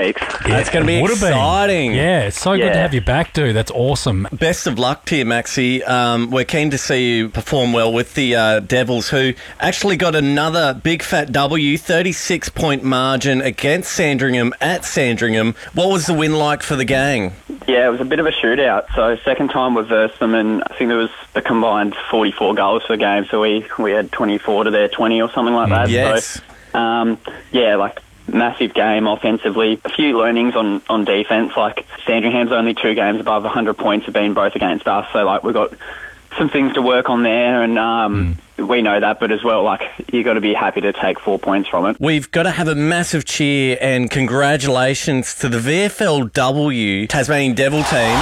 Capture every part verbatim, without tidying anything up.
weeks. That's going to be Would've been. exciting. Yeah, it's so good Yeah. to have you back, dude. That's awesome. Best of luck to you, Maxi. Um, we're keen to see you perform well with the uh, Devils, who actually got another big fat W, thirty-six point margin against Sandringham at Sandringham. What was the win like for the gang? Yeah, it was a bit of a shootout. So second time we versed them, and I think there was a combined forty-four goals for the game. So we, we had twenty-four to their twenty or something like that. Yes. So, um, yeah, like massive game offensively. A few learnings on, on defence. Like Sandringham's only two games above one hundred points have been both against us. So like we've got some things to work on there, and um, mm. we know that. But as well, like you got to be happy to take four points from it. We've got to have a massive cheer and congratulations to the V F L W Tasmanian Devil team.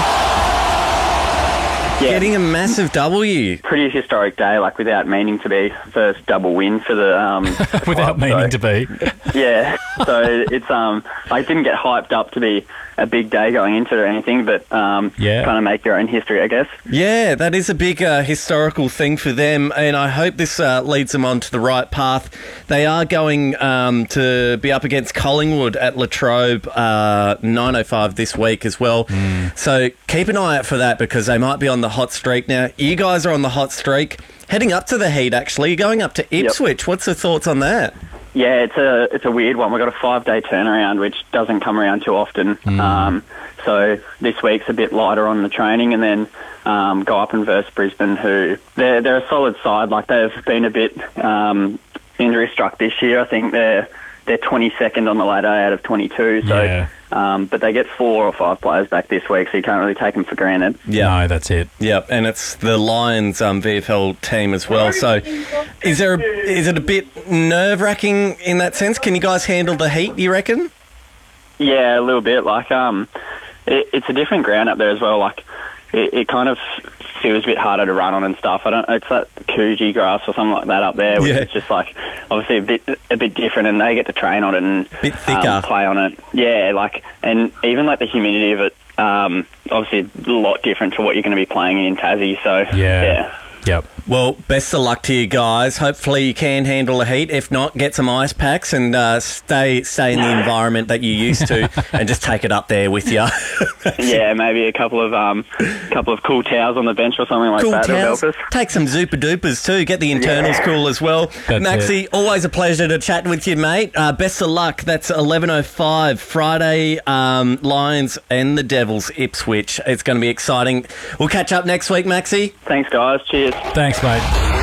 Yeah. Getting a massive W. Pretty historic day, like without meaning to be. First double win for the um Without club, meaning so, to be. Yeah. So it's um I didn't get hyped up to be a big day going into it or anything, but um Yeah. kind of make your own history, I guess. Yeah, that is a big uh, historical thing for them, and I hope this uh, leads them onto the right path. They are going um, to be up against Collingwood at Latrobe uh, nine oh five this week as well. Mm. So keep an eye out for that, because they might be on the hot streak now. You guys are on the hot streak. Heading up to the heat, actually. You're going up to Ipswich. Yep. What's the thoughts on that? Yeah, it's a it's a weird one. We've got a five-day turnaround, which doesn't come around too often. Mm. Um, so this week's a bit lighter on the training, and then um, go up and verse Brisbane, who they're, they're a solid side. Like, they've been a bit um, injury-struck this year. I think they're they're twenty-second on the ladder out of twenty-two. So, Yeah. um, but they get four or five players back this week, so you can't really take them for granted. Yeah. No, that's it. Yep, and it's the Lions um, V F L team as well. So is there a, is it a bit nerve-wracking in that sense? Can you guys handle the heat, you reckon? Yeah, a little bit. Like, um, it, it's a different ground up there as well. Like, it, it kind of feels a bit harder to run on and stuff. I don't. It's that Coogee grass or something like that up there, which Yeah. is just like obviously a bit a bit different, and they get to train on it and Bit thicker. um, play on it. Yeah, like, and even like the humidity of it. Um, obviously a lot different to what you're going to be playing in Tassie. So Yeah. yeah. Yep. Well, best of luck to you guys. Hopefully you can handle the heat. If not, get some ice packs and uh, stay stay in the environment that you used to, and just take it up there with you. Yeah, maybe a couple of um, couple of cool towels on the bench or something like Cool that. towels. Will help us. Take some Zupa Dupers too. Get the internals Yeah. cool as well. That's Maxi, it. always a pleasure to chat with you, mate. Uh, best of luck. That's eleven oh five Friday. Um, Lions and the Devils, Ipswich. It's going to be exciting. We'll catch up next week, Maxi. Thanks, guys. Cheers. Thanks, mate.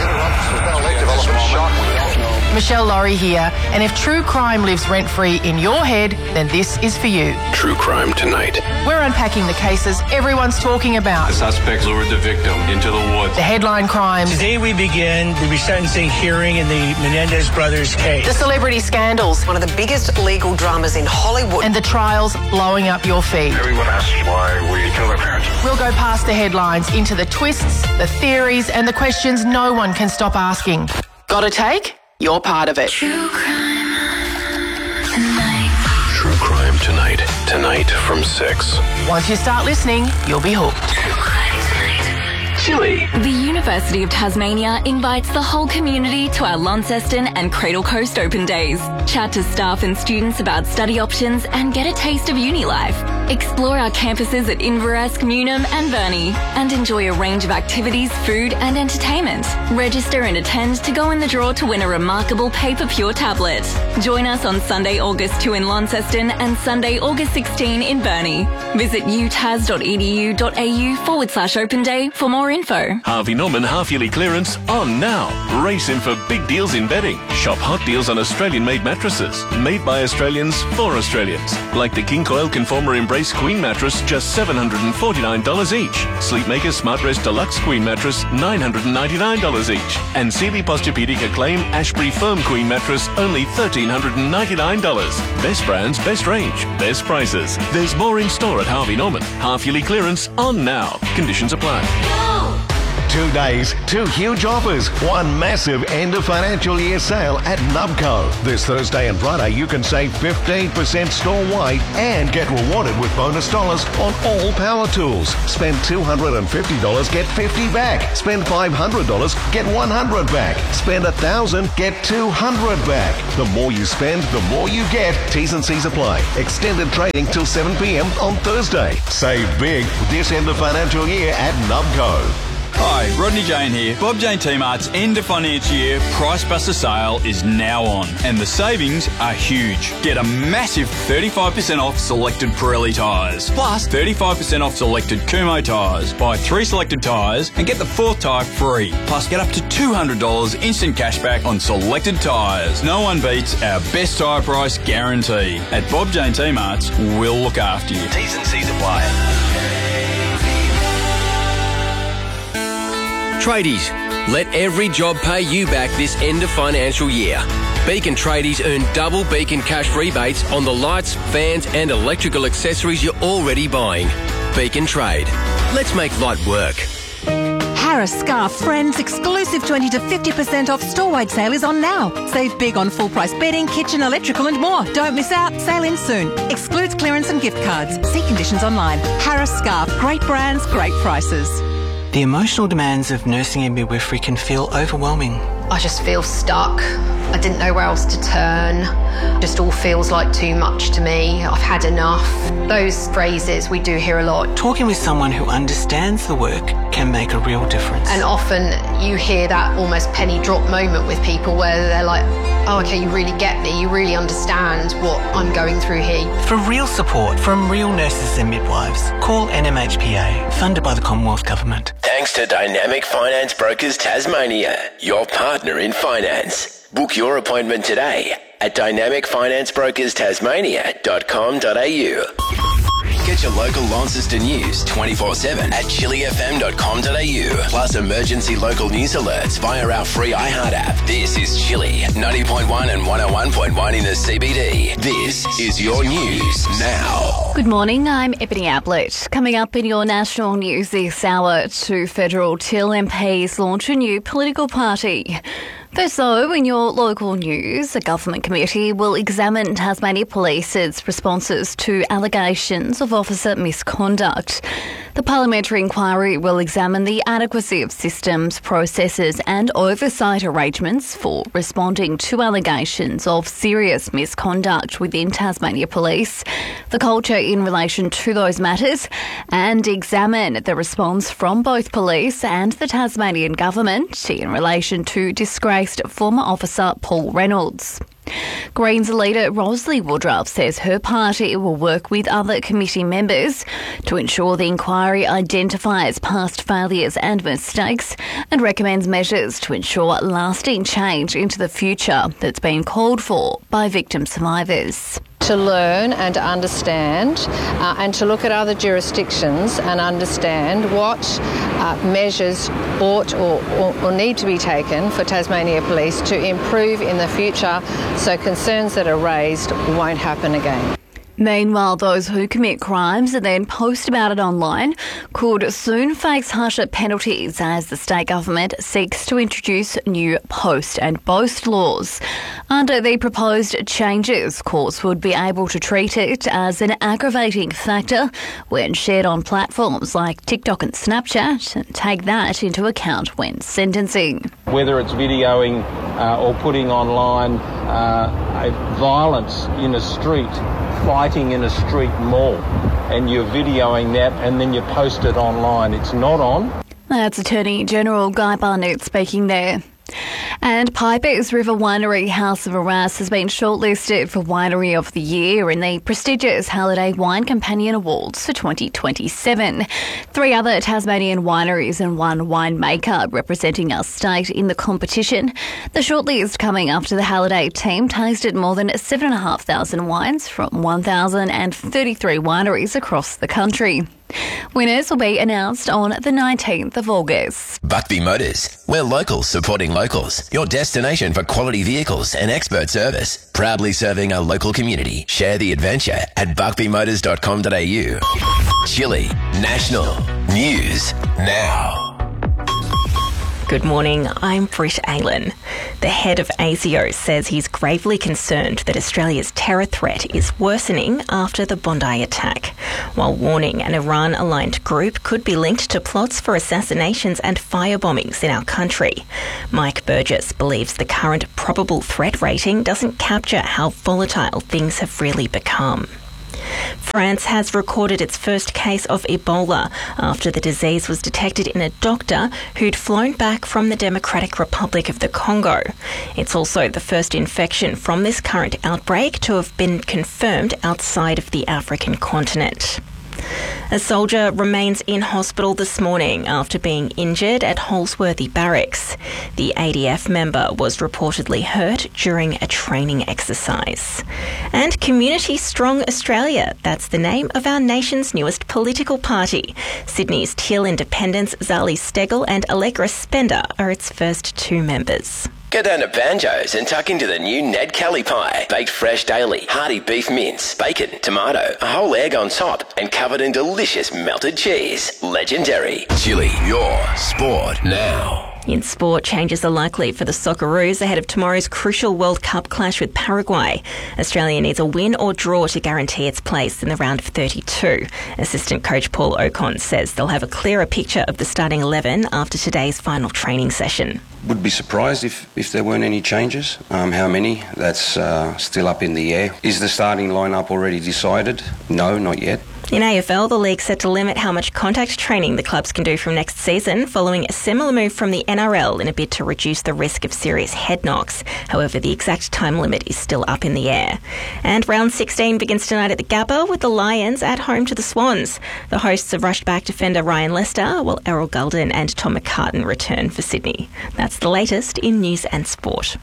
Michelle Laurie here, and if true crime lives rent-free in your head, then this is for you. True Crime Tonight. We're unpacking the cases everyone's talking about. The suspect lured the victim into the woods. The headline crimes, Today we begin the resentencing hearing in the Menendez brothers case. the celebrity scandals, One of the biggest legal dramas in Hollywood. and the trials blowing up your feed. Everyone asks why we killed our parents. We'll go past the headlines into the twists, the theories, and the questions no one can stop asking. Got a take? You're part of it. True Crime Tonight. Tonight from six. Once you start listening, you'll be hooked. Chili. The University of Tasmania invites the whole community to our Launceston and Cradle Coast Open Days. Chat to staff and students about study options and get a taste of uni life. Explore our campuses at Inverest, Newnham and Burnie and enjoy a range of activities, food and entertainment. Register and attend to go in the draw to win a remarkable Paper Pure tablet. Join us on Sunday, August second in Launceston and Sunday, August sixteenth in Burnie. Visit utas.edu.au forward slash open day for more info. Harvey Norman half-yearly clearance on now. Race in for big deals in bedding. Shop hot deals on Australian-made mattresses. Made by Australians for Australians. Like the King Coil Conformer Embrace Queen mattress, just seven hundred forty-nine dollars each. Sleepmaker Smart Rest Deluxe Queen mattress, nine hundred ninety-nine dollars each. And Sealy Posturepedic Acclaim Ashbury Firm Queen mattress, only one thousand three hundred ninety-nine dollars. Best brands, best range, best prices. There's more in store at Harvey Norman. Half-yearly clearance on now. Conditions apply. Two days, two huge offers, one massive end of financial year sale at Nubco. This Thursday and Friday, you can save fifteen percent store-wide and get rewarded with bonus dollars on all power tools. Spend two hundred fifty dollars, get fifty dollars back. Spend five hundred dollars, get one hundred dollars back. Spend one thousand dollars, get two hundred dollars back. The more you spend, the more you get. T's and C's apply. Extended trading till seven p.m. on Thursday. Save big this end of financial year at Nubco. Hi, Rodney Jane here. Bob Jane T-Mart's end of financial year Price Buster sale is now on, and the savings are huge. Get a massive thirty-five percent off selected Pirelli tyres, plus thirty-five percent off selected Kumho tyres. Buy three selected tyres and get the fourth tyre free. Plus, get up to two hundred dollars instant cashback on selected tyres. No one beats our best tyre price guarantee. At Bob Jane T-Mart's, we'll look after you. T's and C's apply. Tradies, let every job pay you back this end of financial year. Beacon Tradies earn double Beacon cash rebates on the lights, fans and electrical accessories you're already buying. Beacon Trade. Let's make light work. Harris Scarf Friends exclusive twenty to fifty percent off store-wide sale is on now. Save big on full-price bedding, kitchen, electrical and more. Don't miss out. Sale ends soon. Excludes clearance and gift cards. See conditions online. Harris Scarf. Great brands, great prices. The emotional demands of nursing and midwifery can feel overwhelming. I just feel stuck. I didn't know where else to turn. Just all feels like too much to me. I've had enough. Those phrases we do hear a lot. Talking with someone who understands the work can make a real difference. And often you hear that almost penny drop moment with people where they're like, oh, okay, you really get me. You really understand what I'm going through here. For real support from real nurses and midwives, call N M H P A, funded by the Commonwealth Government. Thanks to Dynamic Finance Brokers Tasmania, your partner in finance. Book your appointment today at dynamic finance brokers tasmania dot com dot a u. Get your local Launceston news twenty-four seven at chili f m dot com dot a u. Plus emergency local news alerts via our free iHeart app. This is Chili, ninety point one and one oh one point one in the C B D. This is your news now. Good morning, I'm Ebony Ablett. Coming up in your national news this hour, two federal Till M Ps launch a new political party. First though, in your local news, a government committee will examine Tasmania Police's responses to allegations of officer misconduct. The parliamentary inquiry will examine the adequacy of systems, processes and oversight arrangements for responding to allegations of serious misconduct within Tasmania Police, the culture in relation to those matters, and examine the response from both police and the Tasmanian government in relation to disgraced former officer Paul Reynolds. Greens leader Rosalie Woodruff says her party will work with other committee members to ensure the inquiry identifies past failures and mistakes and recommends measures to ensure lasting change into the future that's been called for by victim survivors. To learn and to understand uh, and to look at other jurisdictions and understand what uh, measures ought or, or, or need to be taken for Tasmania Police to improve in the future so concerns that are raised won't happen again. Meanwhile, those who commit crimes and then post about it online could soon face harsher penalties as the state government seeks to introduce new post and boast laws. Under the proposed changes, courts would be able to treat it as an aggravating factor when shared on platforms like TikTok and Snapchat and take that into account when sentencing. Whether it's videoing uh, or putting online uh, a violence in a street, fighting in a street mall, and you're videoing that and then you post it online. It's not on. That's Attorney General Guy Barnett speaking there. And Piper's River Winery House of Arras has been shortlisted for Winery of the Year in the prestigious Halliday Wine Companion Awards for twenty twenty-seven. Three other Tasmanian wineries and one winemaker representing our state in the competition. The shortlist coming after the Halliday team tasted more than seven thousand five hundred wines from one thousand thirty-three wineries across the country. Winners will be announced on the nineteenth of August. Buckby Motors. We're locals supporting locals. Your destination for quality vehicles and expert service. Proudly serving our local community. Share the adventure at buckby motors dot com dot a u. Chili National News Now. Good morning, I'm Britt Aylan. The head of A S I O says he's gravely concerned that Australia's terror threat is worsening after the Bondi attack, while warning an Iran-aligned group could be linked to plots for assassinations and firebombings in our country. Mike Burgess believes the current probable threat rating doesn't capture how volatile things have really become. France has recorded its first case of Ebola after the disease was detected in a doctor who'd flown back from the Democratic Republic of the Congo. It's also the first infection from this current outbreak to have been confirmed outside of the African continent. A soldier remains in hospital this morning after being injured at Holsworthy Barracks. The A D F member was reportedly hurt during a training exercise. And Community Strong Australia, that's the name of our nation's newest political party. Sydney's Teal Independents Zali Steggall and Allegra Spender are its first two members. Go down to Banjo's and tuck into the new Ned Kelly pie. Baked fresh daily, hearty beef mince, bacon, tomato, a whole egg on top, and covered in delicious melted cheese. Legendary. Chili, your sport now. In sport, changes are likely for the Socceroos ahead of tomorrow's crucial World Cup clash with Paraguay. Australia needs a win or draw to guarantee its place in the round of thirty-two. Assistant coach Paul Ocon says they'll have a clearer picture of the starting eleven after today's final training session. Would be surprised if, if there weren't any changes. Um, how many? That's uh, still up in the air. Is the starting lineup already decided? No, not yet. In A F L, the league set to limit how much contact training the clubs can do from next season, following a similar move from the N R L in a bid to reduce the risk of serious head knocks. However, the exact time limit is still up in the air. And round sixteen begins tonight at the Gabba with the Lions at home to the Swans. The hosts have rushed back defender Ryan Lester, while Errol Gulden and Tom McCartan return for Sydney. That's the latest in news and sport.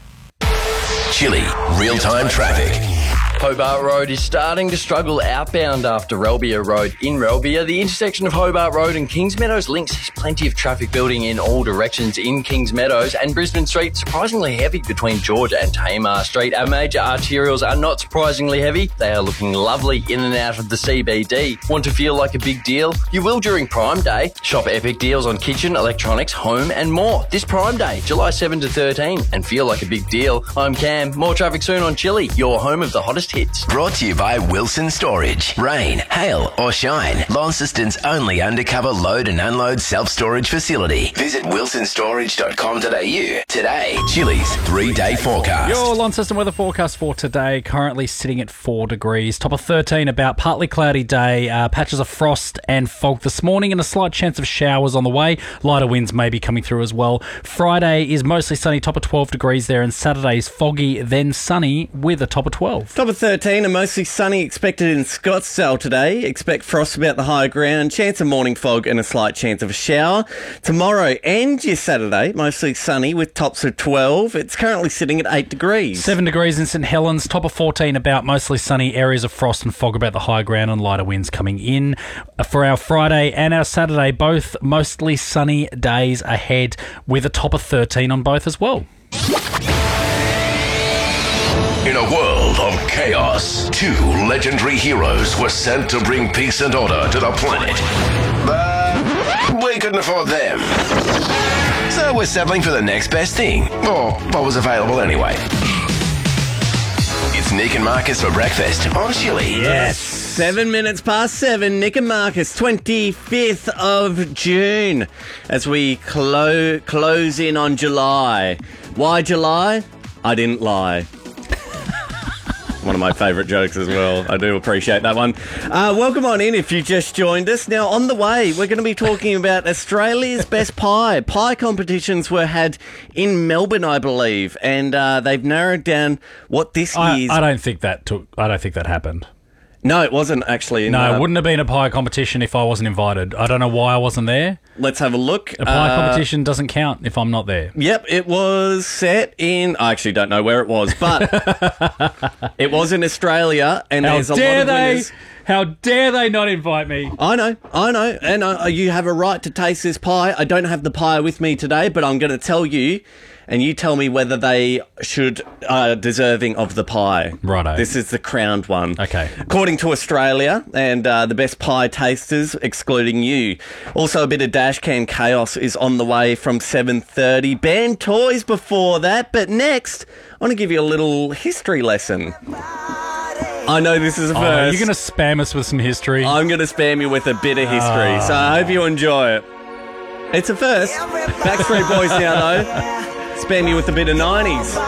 Chili, real-time traffic. Hobart Road is starting to struggle outbound after Relbia Road. In Relbia, the intersection of Hobart Road and Kings Meadows links has plenty of traffic building in all directions in Kings Meadows, and Brisbane Street surprisingly heavy between George and Tamar Street. Our major arterials are not surprisingly heavy. They are looking lovely in and out of the C B D. Want to feel like a big deal? You will during Prime Day. Shop epic deals on kitchen, electronics, home and more this Prime Day, July seventh to thirteen, and feel like a big deal. I'm Cam. More traffic soon on Chili, your home of the hottest hits. Brought to you by Wilson Storage. Rain, hail or shine, Launceston's only undercover load and unload self-storage facility. Visit wilson storage dot com dot a u today. Chili's three-day forecast. Your Launceston weather forecast for today, currently sitting at four degrees. Top of thirteen, about partly cloudy day, uh, patches of frost and fog this morning, and a slight chance of showers on the way. Lighter winds may be coming through as well. Friday is mostly sunny, top of twelve degrees there, and Saturday's foggy, then sunny with a top of twelve. Top of thirteen, and mostly sunny expected in Scottsdale today. Expect frost about the higher ground, chance of morning fog and a slight chance of a shower. Tomorrow and your Saturday, mostly sunny with tops of twelve. It's currently sitting at eight degrees. seven degrees in St Helens, top of fourteen, about mostly sunny, areas of frost and fog about the high ground and lighter winds coming in. For our Friday and our Saturday, both mostly sunny days ahead with a top of thirteen on both as well. In a world of chaos, two legendary heroes were sent to bring peace and order to the planet. But we couldn't afford them. So we're settling for the next best thing, or what was available anyway. It's Nick and Marcus for breakfast on Chili. Yes. Seven minutes past seven, Nick and Marcus, twenty-fifth of June, as we clo- close in on July. Why July? I didn't lie. One of my favourite jokes as well. I do appreciate that one. Uh, welcome on in if you just joined us. Now, on the way, we're going to be talking about Australia's best pie. Pie competitions were had in Melbourne, I believe, and uh, they've narrowed down what this I, year's... I don't think that took. I don't think that happened. No, it wasn't actually. In, no, uh, it wouldn't have been a pie competition if I wasn't invited. I don't know why I wasn't there. Let's have a look. A pie uh, competition doesn't count if I'm not there. Yep, it was set in... I actually don't know where it was, but it was in Australia, and How there's a dare lot of they? winners. How dare they not invite me? I know, I know, and uh, you have a right to taste this pie. I don't have the pie with me today, but I'm going to tell you and you tell me whether they should are deserving of the pie. Righto. This is the crowned one. Okay. According to Australia and uh, the best pie tasters, excluding you. Also, a bit of Dashcam chaos is on the way from seven thirty. Banned toys before that, but next, I want to give you a little history lesson. I know this is a Oh, first. you're going to spam us with some history. I'm going to spam you with a bit of history, Oh. so I hope you enjoy it. It's a first. Backstreet Boys now, though. Spam you with a bit of nineties.